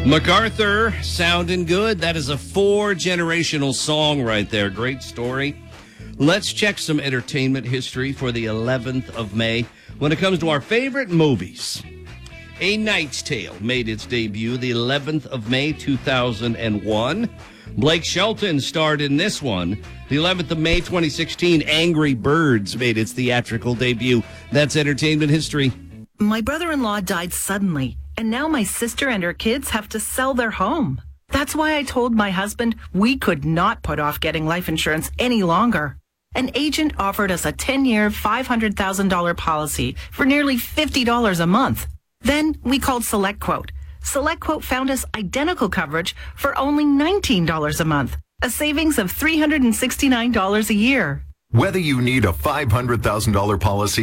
MacArthur, sounding good. That is a 4-generational song right there. Great story. Let's check some entertainment history for the 11th of May. When it comes to our favorite movies, A Knight's Tale made its debut the 11th of May, 2001. Blake Shelton starred in this one. The 11th of May, 2016, Angry Birds made its theatrical debut. That's entertainment history. My brother-in-law died suddenly, and now my sister and her kids have to sell their home. That's why I told my husband we could not put off getting life insurance any longer. An agent offered us a 10-year, $500,000 policy for nearly $50 a month. Then we called SelectQuote. SelectQuote found us identical coverage for only $19 a month, a savings of $369 a year. Whether you need a $500,000 policy